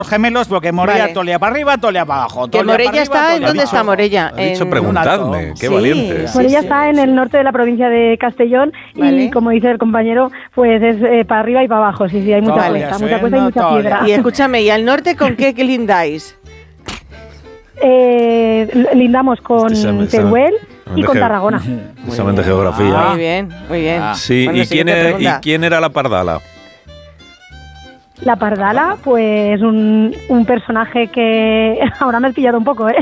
gemelos, porque Morella tolea para arriba, tolea para abajo. Que Morella está, ¿dónde está Morella? Ha dicho preguntadme, qué valiente. Morella está en el norte de la provincia de Castellón y, como dice el compañero, pues es para arriba y para abajo. Sí, hay mucha cuesta y mucha piedra. Y escúchame, ¿y al norte con qué lindáis? Lindamos con Teruel y con Tarragona. Precisamente geografía. Muy bien, muy bien. Sí, bueno, ¿y quién era la pardala? La pardala, pues un personaje que... Ahora me has pillado un poco, ¿eh?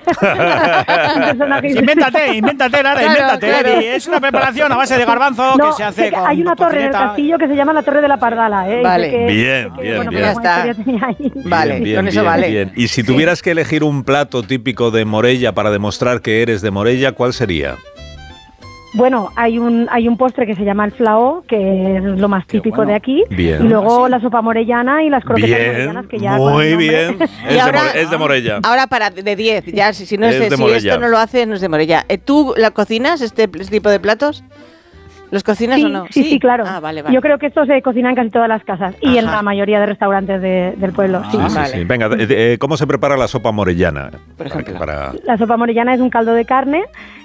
Invéntate, Lara, invéntate. Es una preparación a base de garbanzo que se hace con... Hay una torre en el castillo que se llama la Torre de la Pardala, ¿eh? Vale. Bien. Ya está. Vale, con eso vale. Bien. Y si tuvieras que elegir un plato típico de Morella para demostrar que eres de Morella, ¿cuál sería? Bueno, hay un postre que se llama el flaó, que es lo más típico de aquí. Bien. Y luego la sopa morellana y las croquetas morellanas, que ya... Muy bien. Es de Morella. Ahora de 10, ya si esto no lo hace, no es de Morella. ¿Tú la cocinas, este tipo de platos? ¿Los cocinas o no? Sí, claro. Vale. Yo creo que esto se cocina en casi todas las casas y en la mayoría de restaurantes del pueblo. Sí. Venga, ¿cómo se prepara la sopa morellana? Por ejemplo. La sopa morellana es un caldo de carne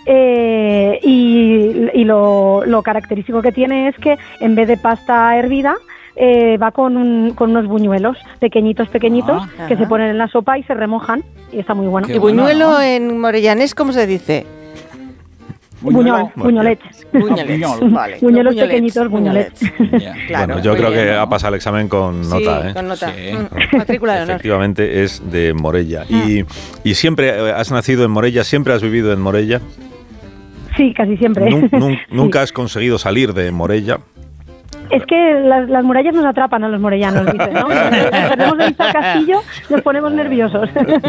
y lo característico que tiene es que en vez de pasta hervida, va con unos buñuelos pequeñitos que se ponen en la sopa y se remojan y está muy bueno. ¿Y buñuelo en morellanés cómo se dice? Buñolets. Vale. Buñuelos pequeñitos, buñolets. Claro, bueno, yo creo que ha pasado el examen con nota. Con nota. Matrícula de honor. Efectivamente es de Morella. ¿Y siempre has nacido en Morella? ¿Siempre has vivido en Morella? Sí, casi siempre. ¿Nunca has conseguido salir de Morella? Es que las murallas nos atrapan a los morellanos, dice, ¿no? Tenemos de vista al castillo, nos ponemos nerviosos.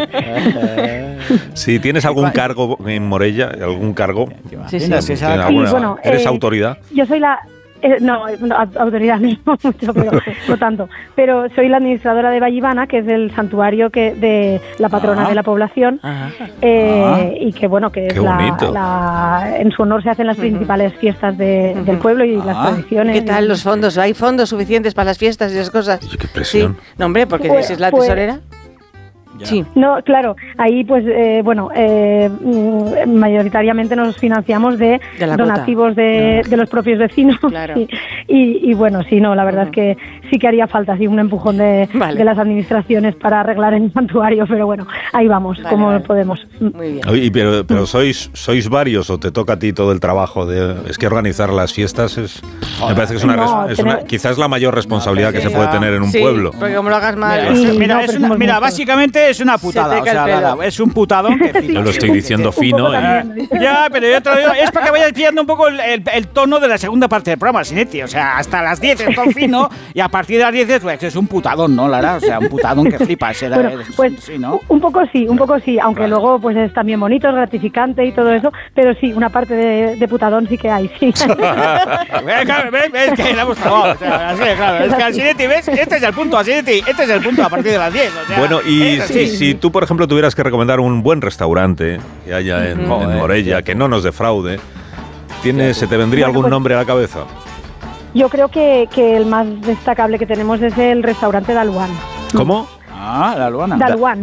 Sí, ¿tienes algún cargo en Morella? ¿Algún cargo? Sí. Bueno, ¿eres autoridad? Yo soy la... No, autoridad no mucho, pero no tanto. Pero soy la administradora de Vallivana, que es el santuario de la patrona de la población, y que bueno, que es en su honor se hacen las principales fiestas del pueblo y las tradiciones. ¿Qué tal los fondos? ¿Hay fondos suficientes para las fiestas y esas cosas? ¡Qué presión! Sí. No, hombre, porque es la tesorera. Ya. Sí. No, claro, ahí pues mayoritariamente nos financiamos de donativos de los propios vecinos. Claro. Y bueno, sí, no, la verdad es que sí que haría falta así un empujón de las administraciones para arreglar el santuario, pero bueno, ahí vamos, como podemos. Muy bien. Oye, pero ¿sois varios o te toca a ti todo el trabajo? Es que organizar las fiestas me parece que es quizás la mayor responsabilidad que se puede tener en un pueblo. Porque como lo hagas mal... Mira, básicamente es una putada, es un putadón que yo lo estoy diciendo fino. Ya, pero yo te lo digo, es para que vayas pillando un poco el tono de la segunda parte del programa, Sinetti. O sea, hasta las 10 es todo fino y a partir de las 10 es un putadón, ¿no, Lara? O sea, un putadón que flipas. Pues sí, ¿no? un poco sí, aunque luego pues es también bonito, es gratificante y todo eso, pero sí, una parte de putadón sí que hay, sí. ¿Ves que la hemos clavado? O sea, así, claro. Es que al Sinetti, ¿ves? Este es el punto, a partir de las 10. O sea, bueno, y si tú, por ejemplo, tuvieras que recomendar un buen restaurante que haya en Morella, que no nos defraude, ¿se te vendría algún nombre a la cabeza? Yo creo que el más destacable que tenemos es el restaurante Daluán. ¿Cómo? Daluán.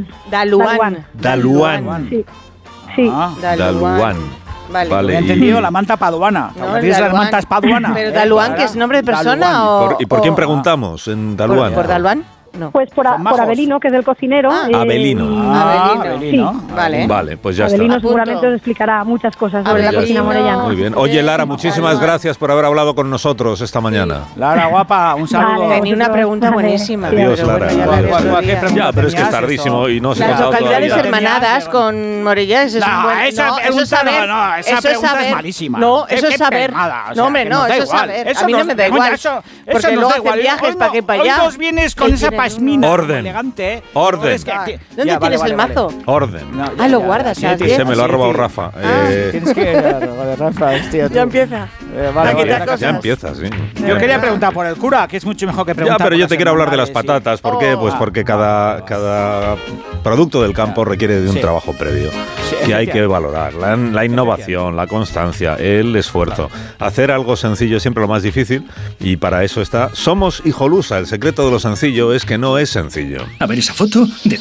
Daluán. Sí. Daluán. Vale. He entendido la manta paduana. Las mantas paduana. ¿Pero Daluán, que es nombre de persona o...? ¿Y por quién preguntamos en Daluán? ¿Por Daluán? No. Pues por Abelino, que es el cocinero. Abelino. Abelino. Sí. Vale, pues ya Abelino está. seguramente os explicará muchas cosas sobre la cocina morellana. Muy bien. Oye, Lara, muchísimas gracias por haber hablado con nosotros esta mañana. Lara, guapa, un saludo. Tenía una pregunta buenísima. Adiós, Lara. Ya, pero es que es tardísimo y no se ha Las contado localidades todavía. hermanadas con Morella, eso es un buen... Esa pregunta es malísima. No, eso es saber. No, hombre, no, eso es saber. A mí no me da igual. Porque luego hacen viajes para aquí y para allá. Hoy nos vienes con esa pasmina. Orden. Elegante. Orden. ¿Dónde tienes el mazo? Orden. Lo guardas. Se me lo ha robado Rafa. Tienes que robar Rafa, hostia. Ya empieza. Ya empiezas, sí. Yo quería preguntar por el cura, que es mucho mejor que preguntar. Ya, pero yo te quiero hablar de las patatas. ¿Por qué? Pues porque cada producto del campo requiere de un trabajo previo que hay que valorar. La innovación, la constancia, el esfuerzo. Hacer algo sencillo es siempre lo más difícil y para eso está Somos Hijolusa. El secreto de lo sencillo es que no es sencillo. A ver esa foto.